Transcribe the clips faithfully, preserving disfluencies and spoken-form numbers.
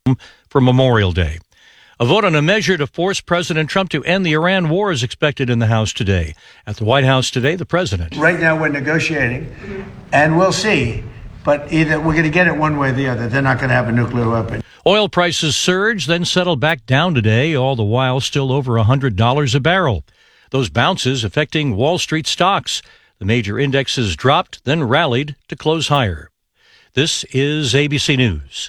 for Memorial Day. A vote on a measure to force President Trump to end the Iran war is expected in the House today. At the White House today, the president. Right now we're negotiating, and we'll see. But either we're going to get it one way or the other. They're not going to have a nuclear weapon. Oil prices surged, then settled back down today, all the while still over one hundred dollars a barrel. Those bounces affecting Wall Street stocks. The major indexes dropped, then rallied to close higher. This is A B C News.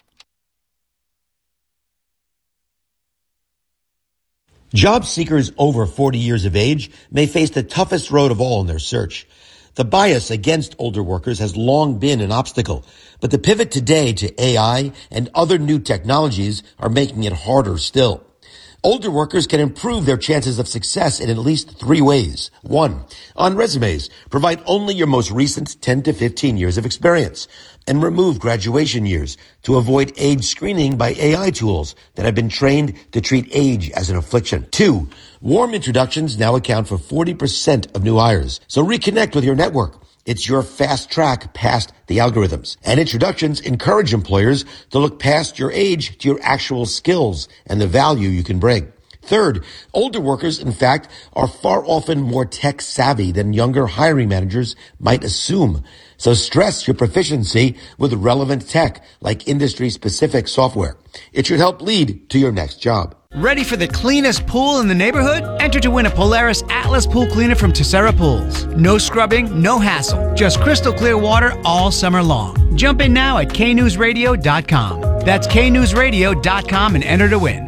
Job seekers over forty years of age may face the toughest road of all in their search. The bias against older workers has long been an obstacle, but the pivot today to A I and other new technologies are making it harder still. Older workers can improve their chances of success in at least three ways. One, on resumes, provide only your most recent ten to fifteen years of experience and remove graduation years to avoid age screening by A I tools that have been trained to treat age as an affliction. Two, warm introductions now account for forty percent of new hires. So reconnect with your network. It's your fast track past the algorithms. And introductions encourage employers to look past your age to your actual skills and the value you can bring. Third, older workers, in fact, are far often more tech savvy than younger hiring managers might assume. So stress your proficiency with relevant tech like industry-specific software. It should help lead to your next job. Ready for the cleanest pool in the neighborhood? Enter to win a Polaris Atlas Pool Cleaner from Tessera Pools. No scrubbing, no hassle. Just crystal clear water all summer long. Jump in now at K news radio dot com. That's K news radio dot com and enter to win.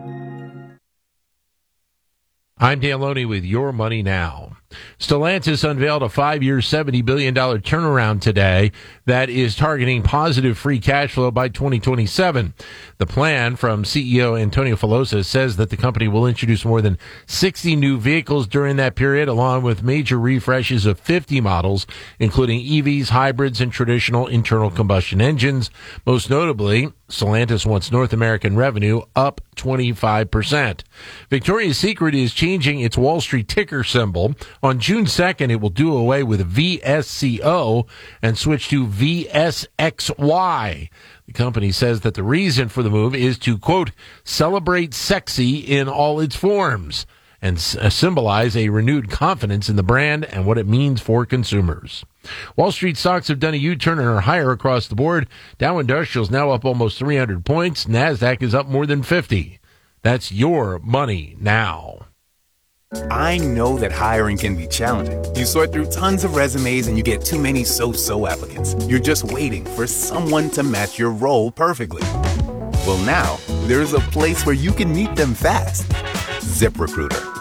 I'm Dan Loney with Your Money Now. Stellantis unveiled a five-year, seventy billion dollars turnaround today that is targeting positive free cash flow by twenty twenty-seven. The plan from C E O Antonio Filosa says that the company will introduce more than sixty new vehicles during that period, along with major refreshes of fifty models, including E Vs, hybrids, and traditional internal combustion engines. Most notably, Stellantis wants North American revenue up twenty-five percent. Victoria's Secret is changing its Wall Street ticker symbol. On June second, it will do away with V S C O and switch to V S X Y. The company says that the reason for the move is to, quote, celebrate sexy in all its forms and s- symbolize a renewed confidence in the brand and what it means for consumers. Wall Street stocks have done a U-turn and are higher across the board. Dow Industrial's now up almost three hundred points. NASDAQ is up more than fifty. That's Your Money Now. I know that hiring can be challenging. You sort through tons of resumes and you get too many so-so applicants. You're just waiting for someone to match your role perfectly. Well, now, there's a place where you can meet them fast. ZipRecruiter.